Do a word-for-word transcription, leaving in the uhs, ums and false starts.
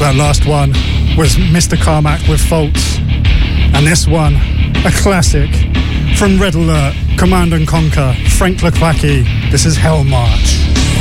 That last one was Mister Carmack with Faults. And this one, a classic from Red Alert, Command and Conquer, Frank Laclacchi. This is Hell March.